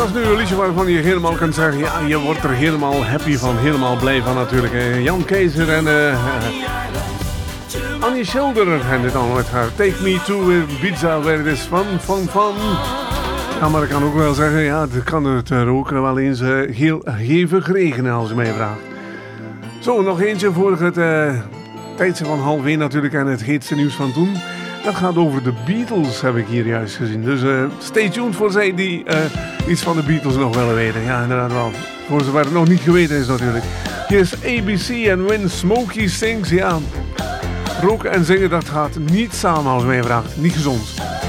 dat is nu een liedje waarvan je helemaal kunt zeggen, ja, je wordt er helemaal happy van, helemaal blij van natuurlijk. Jan Keizer en Annie Schilder en dit allemaal met haar Take Me to Ibiza, where it is fun. Ja, maar ik kan ook wel zeggen, ja, het kan het roken wel eens heel hevig regenen als je mij vraagt. Zo, nog eentje voor het tijdje van 12:30 natuurlijk en het heetste nieuws van toen. Dat gaat over de Beatles, heb ik hier juist gezien. Dus stay tuned voor zij die iets van de Beatles nog willen weten. Ja, inderdaad wel. Voor zover het nog niet geweten is natuurlijk. Hier is ABC en When Smokey Sings. Ja, roken en zingen, dat gaat niet samen als mij vraagt. Niet gezond.